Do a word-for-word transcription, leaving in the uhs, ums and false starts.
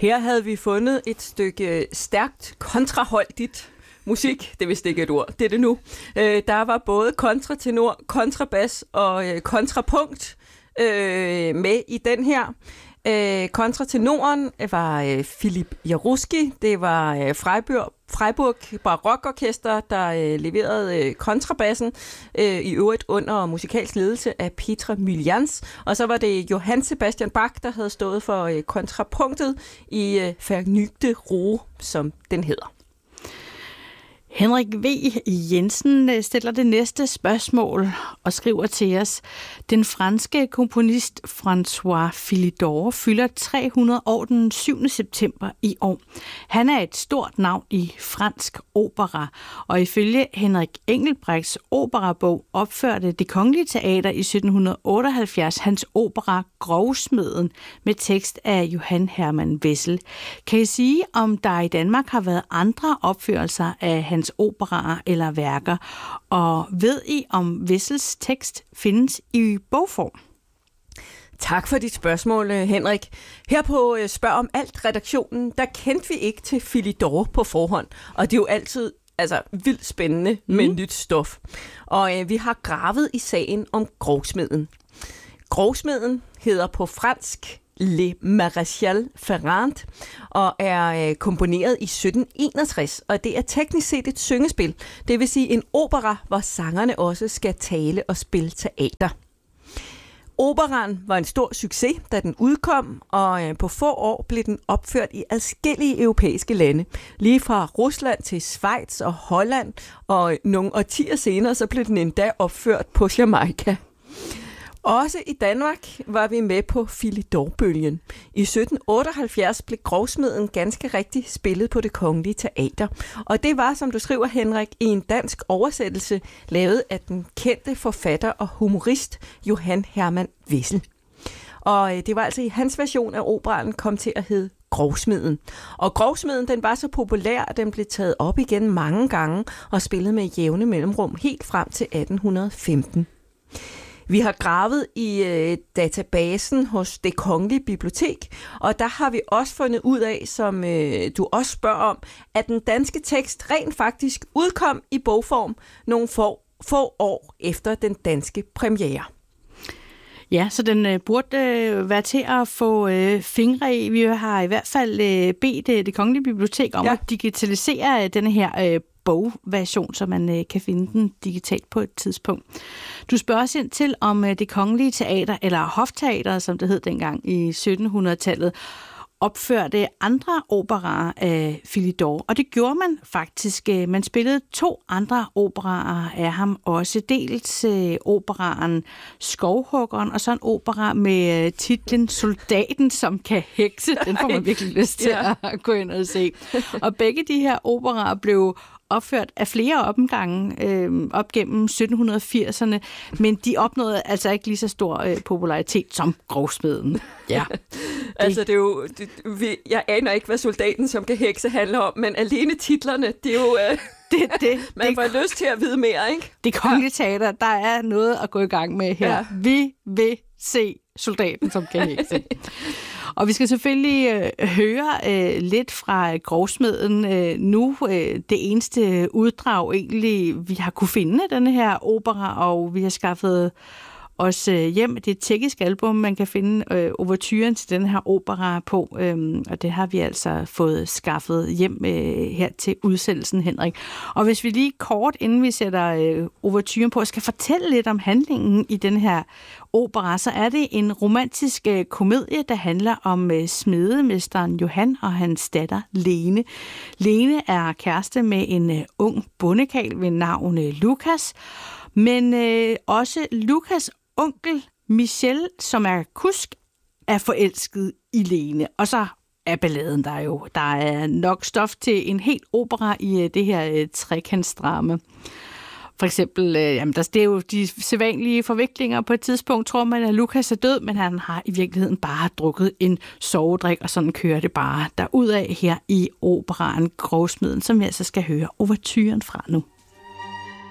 Her havde vi fundet et stykke stærkt kontraholdigt musik. Det er vist ikke et ord, det er det nu. Øh, der var både kontratenor, kontrabas og øh, kontrapunkt øh, med i den her. Øh, kontratenoren var øh, Philip Jaruski. Det var øh, Freiburg, Freiburg Barokorkester, der øh, leverede øh, kontrabassen, øh, i øvrigt under musikalsk ledelse af Petra Mylians. Og så var det Johann Sebastian Bach, der havde stået for øh, kontrapunktet i øh, Vergnügte Ruhe, som den hedder. Henrik V. Jensen stiller det næste spørgsmål og skriver til os: Den franske komponist François Philidor fylder tre hundrede år den syvende september i år. Han er et stort navn i fransk opera, og ifølge Henrik Engelbrechts operabog opførte Det Kongelige Teater i sytten otteoghalvfjerds hans opera Grovsmeden med tekst af Johann Hermann Wessel. Kan I sige, om der i Danmark har været andre opførelser af hans operaer eller værker, og ved I, om Wessels tekst findes i bogform? Tak for dit spørgsmål, Henrik. Her på Spørg om alt redaktionen, der kendte vi ikke til Philidor på forhånd, og det er jo altid altså vildt spændende med mm. nyt stof. Og øh, vi har gravet i sagen om Grovsmeden. Grovsmeden hedder på fransk Le Maréchal Ferrand og er øh, komponeret i sytten enogtres, og det er teknisk set et syngespil, det vil sige en opera, hvor sangerne også skal tale og spille teater. Operaen var en stor succes, da den udkom, og øh, på få år blev den opført i adskillige europæiske lande. Lige fra Rusland til Schweiz og Holland, og nogle årtier senere så blev den endda opført på Jamaica. Også i Danmark var vi med på Philidor-bølgen. I sytten otteoghalvfjerds blev Grovsmeden ganske rigtigt spillet på Det Kongelige Teater. Og det var, som du skriver, Henrik, i en dansk oversættelse, lavet af den kendte forfatter og humorist Johann Hermann Wessel. Og det var altså i hans version af operaen kom til at hedde Grovsmeden. Og Grovsmeden, den var så populær, at den blev taget op igen mange gange og spillet med jævne mellemrum helt frem til atten femten. Vi har gravet i øh, databasen hos Det Kongelige Bibliotek, og der har vi også fundet ud af, som øh, du også spørger om, at den danske tekst rent faktisk udkom i bogform nogle få, få år efter den danske premiere. Ja, så den øh, burde øh, være til at få øh, fingre i. Vi har i hvert fald øh, bedt øh, Det Kongelige Bibliotek om ja. at digitalisere øh, denne her øh, bogversion, så man øh, kan finde den digitalt på et tidspunkt. Du spørger os ind til, om øh, Det Kongelige Teater, eller Hofteater, som det hed dengang i syttenhundredetallet, opførte andre operaer af Philidor, og det gjorde man faktisk. Man spillede to andre operaer af ham også, dels øh, operaen Skovhuggeren, og så en opera med øh, titlen Soldaten, som kan hekse. Den får man virkelig lyst til ja. at gå ind og se. Og begge de her operaer blev opført af flere omgange øh, op gennem sytten firserne, men de opnåede altså ikke lige så stor øh, popularitet som Grovsmeden. Ja. Altså det er jo, det, vi, jeg aner ikke, hvad Soldaten, som kan hekse, handler om, men alene titlerne, det er jo, øh, det, det, man det, får lyst til at vide mere, ikke? Det Kongelige Teater, der er noget at gå i gang med her. Ja. Vi vil se Soldaten, som kan hekse. Og vi skal selvfølgelig øh, høre øh, lidt fra Grovsmeden øh, nu. Øh, det eneste uddrag egentlig, vi har kunne finde denne her opera, og vi har skaffet os øh, hjem. Det er et tjekkisk album, man kan finde øh, ouverturen til den her opera på, øh, og det har vi altså fået skaffet hjem øh, her til udsendelsen, Henrik. Og hvis vi lige kort, inden vi sætter øh, ouverturen på, skal fortælle lidt om handlingen i den her opera, så er det en romantisk øh, komedie, der handler om øh, smedemesteren Johan og hans datter Lene. Lene er kæreste med en øh, ung bondekarl ved navn øh, Lukas, men øh, også Lukas' onkel Michel, som er kusk, er forelsket i Lene. Og så er balladen der jo. Der er nok stof til en helt opera i øh, det her øh, trekantsdrama. For eksempel, øh, jamen, der er jo de sædvanlige forviklinger. På et tidspunkt tror man, at Lukas er død, men han har i virkeligheden bare drukket en sovedrik, og sådan kører det bare derudad her i operaen Grovsmeden, som vi altså skal høre ouverturen fra nu.